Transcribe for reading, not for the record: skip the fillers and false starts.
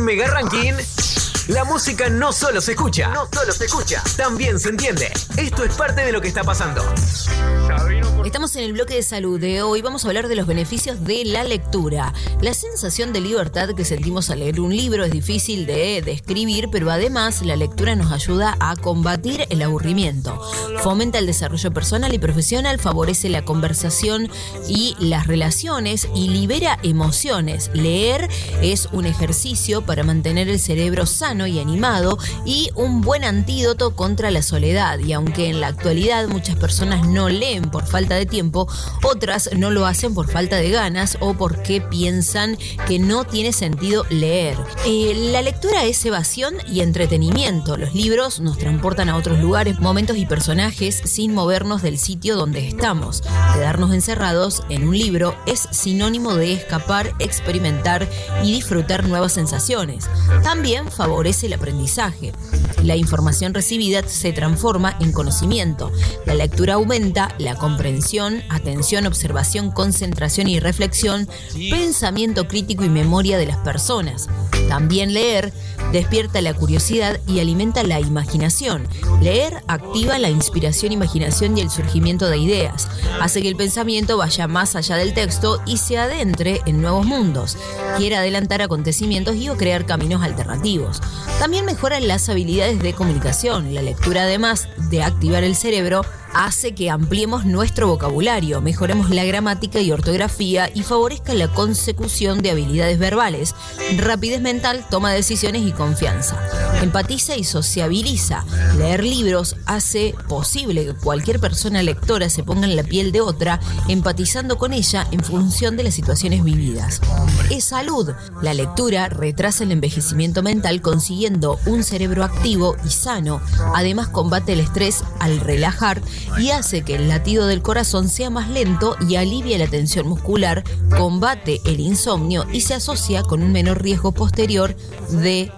Mega Ranking, la música no solo se escucha, también se entiende. Esto es parte de lo que está pasando. Estamos en el bloque de salud de hoy. Vamos a hablar de los beneficios de la lectura. La sensación de libertad que sentimos al leer un libro es difícil de describir, pero además la lectura nos ayuda a combatir el aburrimiento. Fomenta el desarrollo personal y profesional, favorece la conversación y las relaciones y libera emociones. Leer es un ejercicio para mantener el cerebro sano y animado y un buen antídoto contra la soledad. Y aunque en la actualidad muchas personas no leen por falta de tiempo, otras no lo hacen por falta de ganas o porque piensan que no tiene sentido leer. La lectura es evasión y entretenimiento. Los libros nos transportan a otros lugares, momentos y personajes sin movernos del sitio donde estamos. Quedarnos encerrados en un libro es sinónimo de escapar, experimentar y disfrutar nuevas sensaciones. También favorece el aprendizaje. La información recibida se transforma en conocimiento. La lectura aumenta la comprensión, atención, observación, concentración y reflexión, pensamiento crítico y memoria de las personas. También leer despierta la curiosidad y alimenta la imaginación. Leer activa la inspiración, imaginación y el surgimiento de ideas. Hace que el pensamiento vaya más allá del texto y se adentre en nuevos mundos. Quiere adelantar acontecimientos y o crear caminos alternativos. También mejora las habilidades de comunicación. La lectura, además de activar el cerebro, hace que ampliemos nuestro vocabulario, mejoremos la gramática y ortografía y favorezca la consecución de habilidades verbales, rapidez mental, toma de decisiones y confianza. Empatiza y sociabiliza. Leer libros hace posible que cualquier persona lectora se ponga en la piel de otra, empatizando con ella en función de las situaciones vividas. Es salud. La lectura retrasa el envejecimiento mental consiguiendo un cerebro activo y sano. Además, combate el estrés al relajar y hace que el latido del corazón sea más lento y alivia la tensión muscular, combate el insomnio y se asocia con un menor riesgo posterior de